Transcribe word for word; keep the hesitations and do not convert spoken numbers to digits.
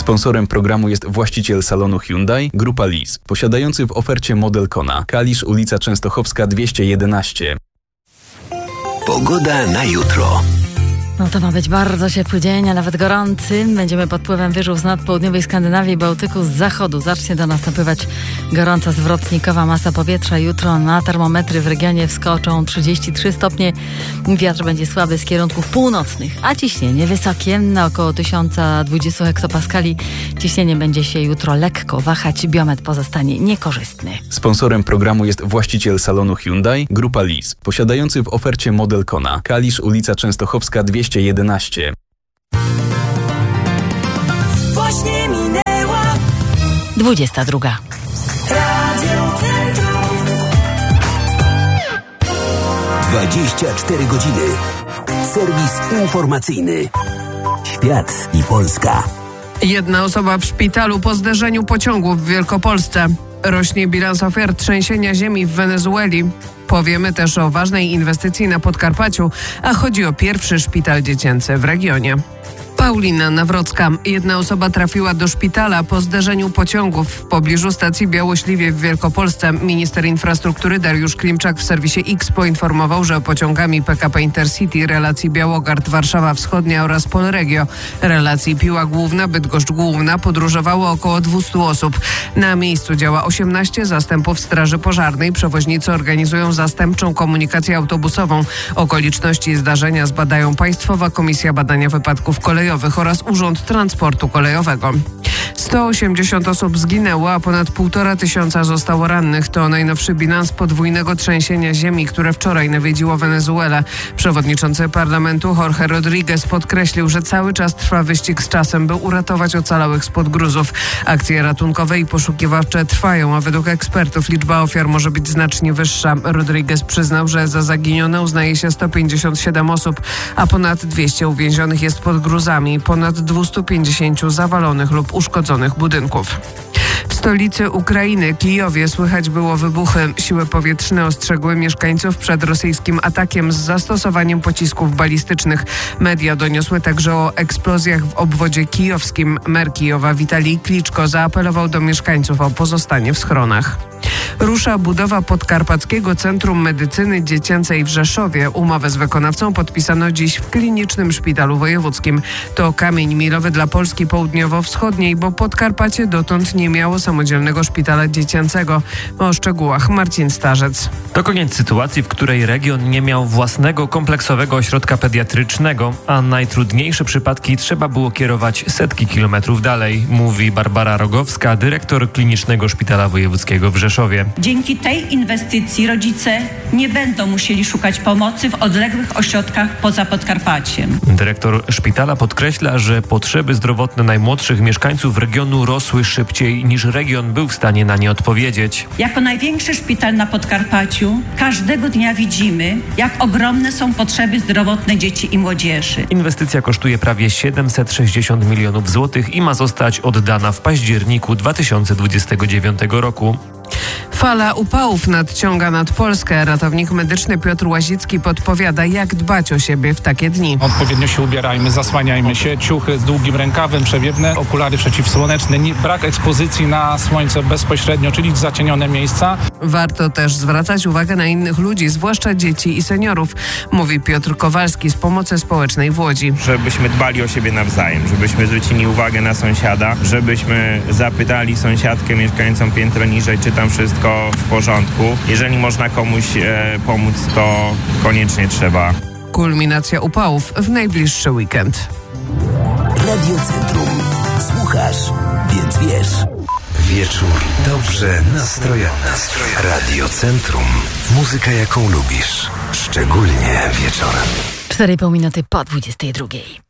Sponsorem programu jest właściciel salonu Hyundai, Grupa Lease, posiadający w ofercie model Kona. Kalisz, ulica Częstochowska dwieście jedenaście. Pogoda na jutro. No to ma być bardzo ciepły dzień, a nawet gorący. Będziemy pod wpływem wyżów z nadpołudniowej Skandynawii i Bałtyku z zachodu. Zacznie do nas napływać gorąca zwrotnikowa masa powietrza. Jutro na termometry w regionie wskoczą trzydzieści trzy stopnie. Wiatr będzie słaby z kierunków północnych, a ciśnienie wysokie na około tysiąc dwadzieścia hektopaskali. Ciśnienie będzie się jutro lekko wahać. Biometr pozostanie niekorzystny. Sponsorem programu jest właściciel salonu Hyundai, Grupa Lease, posiadający w ofercie model Kona. Kalisz, ulica Częstochowska dwieście jedenaście. Właśnie minęła dwudziesta druga. Radio Centrum. dwadzieścia cztery godziny. Serwis informacyjny. Świat i Polska. Jedna osoba w szpitalu po zderzeniu pociągu w Wielkopolsce. Rośnie bilans ofiar trzęsienia ziemi w Wenezueli. Powiemy też o ważnej inwestycji na Podkarpaciu, a chodzi o pierwszy szpital dziecięcy w regionie. Paulina Nawrocka. Jedna osoba trafiła do szpitala po zderzeniu pociągów w pobliżu stacji Białośliwie w Wielkopolsce. Minister infrastruktury Dariusz Klimczak w serwisie X poinformował, że pociągami P K P Intercity relacji Białogard-Warszawa Wschodnia oraz Polregio relacji Piła Główna, Bydgoszcz Główna podróżowało około dwieście osób. Na miejscu działa osiemnaście zastępów straży pożarnej. Przewoźnicy organizują zastępczą komunikację autobusową. Okoliczności zdarzenia zbadają Państwowa Komisja Badania Wypadków Kolejowych oraz Urząd Transportu Kolejowego. sto osiemdziesiąt osób zginęło, a ponad półtora tysiąca zostało rannych. To najnowszy bilans podwójnego trzęsienia ziemi, które wczoraj nawiedziło Wenezuelę. Przewodniczący parlamentu Jorge Rodriguez podkreślił, że cały czas trwa wyścig z czasem, by uratować ocalałych spod gruzów. Akcje ratunkowe i poszukiwawcze trwają, a według ekspertów liczba ofiar może być znacznie wyższa. Rodriguez przyznał, że za zaginione uznaje się sto pięćdziesiąt siedem osób, a ponad dwieście uwięzionych jest pod gruzami. Ponad dwieście pięćdziesiąt zawalonych lub uszkodzonych budynków. W stolicy Ukrainy, Kijowie, słychać było wybuchy. Siły powietrzne ostrzegły mieszkańców przed rosyjskim atakiem z zastosowaniem pocisków balistycznych. Media doniosły także o eksplozjach w obwodzie kijowskim. Mer Kijowa Witalij Kliczko zaapelował do mieszkańców o pozostanie w schronach. Rusza budowa Podkarpackiego Centrum Medycyny Dziecięcej w Rzeszowie. Umowę z wykonawcą podpisano dziś w Klinicznym Szpitalu Wojewódzkim. To kamień milowy dla Polski Południowo-Wschodniej, bo Podkarpacie dotąd nie miało samodzielnego szpitala dziecięcego. O szczegółach Marcin Starzec. To koniec sytuacji, w której region nie miał własnego kompleksowego ośrodka pediatrycznego, a najtrudniejsze przypadki trzeba było kierować setki kilometrów dalej, mówi Barbara Rogowska, dyrektor Klinicznego Szpitala Wojewódzkiego w Rzeszowie. Dzięki tej inwestycji rodzice nie będą musieli szukać pomocy w odległych ośrodkach poza Podkarpaciem. Dyrektor szpitala podkreśla, że potrzeby zdrowotne najmłodszych mieszkańców regionu rosły szybciej niż region był w stanie na nie odpowiedzieć. Jako największy szpital na Podkarpaciu każdego dnia widzimy, jak ogromne są potrzeby zdrowotne dzieci i młodzieży. Inwestycja kosztuje prawie siedemset sześćdziesiąt milionów złotych i ma zostać oddana w październiku dwa tysiące dwudziestego dziewiątego roku. Fala upałów nadciąga nad Polskę. Ratownik medyczny Piotr Łazicki podpowiada, jak dbać o siebie w takie dni. Odpowiednio się ubierajmy, zasłaniajmy się, ciuchy z długim rękawem, przewiewne, okulary przeciwsłoneczne, nie, brak ekspozycji na słońce bezpośrednio, czyli zacienione miejsca. Warto też zwracać uwagę na innych ludzi, zwłaszcza dzieci i seniorów, mówi Piotr Kowalski z Pomocy Społecznej w Łodzi. Żebyśmy dbali o siebie nawzajem, żebyśmy zwrócili uwagę na sąsiada, żebyśmy zapytali sąsiadkę mieszkającą piętro niżej, czy tam wszystko w porządku. Jeżeli można komuś e, pomóc, to koniecznie trzeba. Kulminacja upałów w najbliższy weekend. Radio Centrum. Słuchasz, więc wiesz. Wieczór dobrze nastrojony. Radio Centrum. Muzyka, jaką lubisz. Szczególnie wieczorem. cztery i pół minuty po dwudziestej drugiej.